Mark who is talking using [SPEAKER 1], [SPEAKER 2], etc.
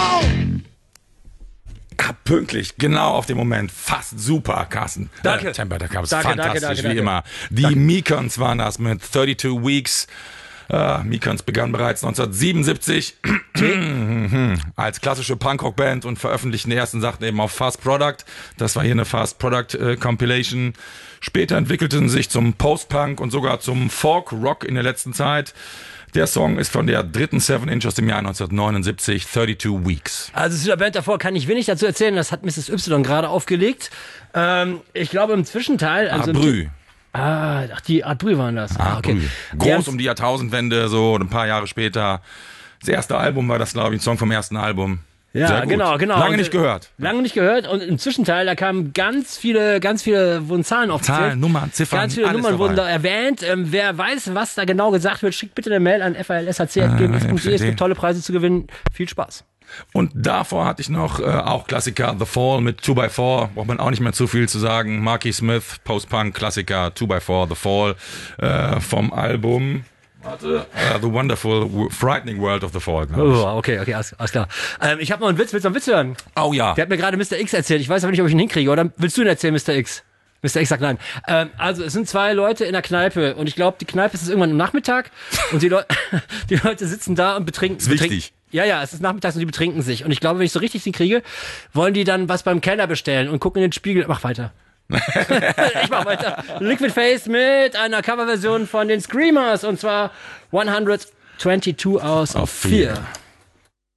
[SPEAKER 1] Pünktlich, genau auf den Moment. Fast super, Carsten.
[SPEAKER 2] Danke.
[SPEAKER 1] Temper, da gab es
[SPEAKER 2] Danke,
[SPEAKER 1] fantastisch,
[SPEAKER 2] danke.
[SPEAKER 1] wie immer. Die Mekons waren das mit 32 Weeks. Mekons begann bereits 1977 als klassische Punkrock-Band und veröffentlichten die ersten Sachen eben auf Fast Product. Das war hier eine Fast Product Compilation. Später entwickelten sie sich zum Post-Punk und sogar zum Folk-Rock in der letzten Zeit. Der Song ist von der dritten 7-Inch aus dem Jahr 1979, 32 Weeks.
[SPEAKER 2] Also zu der Band davor kann ich wenig dazu erzählen, das hat Mrs. Y gerade aufgelegt. Ich glaube im Zwischenteil... Also
[SPEAKER 1] Brü.
[SPEAKER 2] Die Art Brü waren das. Okay.
[SPEAKER 1] Groß um die Jahrtausendwende, so ein paar Jahre später. Das erste Album war das, glaube ich, ein Song vom ersten Album.
[SPEAKER 2] Ja,
[SPEAKER 1] sehr gut.
[SPEAKER 2] genau.
[SPEAKER 1] Lange nicht gehört.
[SPEAKER 2] Lange nicht gehört und im Zwischenteil, da kamen ganz viele wurden Zahlen aufgezählt.
[SPEAKER 1] Zahlen, Nummern, Ziffern,
[SPEAKER 2] ganz viele Nummern wurden da erwähnt. Wer weiß, was da genau gesagt wird, schickt bitte eine Mail an falshc.gmx.de. Es gibt tolle Preise zu gewinnen. Viel Spaß.
[SPEAKER 1] Und davor hatte ich noch auch Klassiker The Fall mit 2x4, braucht man auch nicht mehr zu viel zu sagen. Marky Smith, Post-Punk-Klassiker 2x4, The Fall vom Album... The Wonderful, Frightening World of the Fall.
[SPEAKER 2] Oh, okay, alles klar. Ich habe noch einen Witz. Willst du noch einen Witz hören?
[SPEAKER 1] Oh ja.
[SPEAKER 2] Der hat mir gerade Mr. X erzählt. Ich weiß aber nicht, ob ich ihn hinkriege. Oder willst du ihn erzählen, Mr. X? Mr. X sagt nein. Also es sind zwei Leute in der Kneipe und ich glaube, die Kneipe ist es irgendwann am Nachmittag und die Leute sitzen da und betrinken.
[SPEAKER 1] Das ist wichtig.
[SPEAKER 2] Ja, es ist nachmittags und die betrinken sich. Und ich glaube, wenn ich so richtig sie kriege, wollen die dann was beim Kellner bestellen und gucken in den Spiegel. Mach weiter. Ich mach weiter. Liquid Face mit einer Coverversion von den Screamers und zwar 122 Hours of Fear.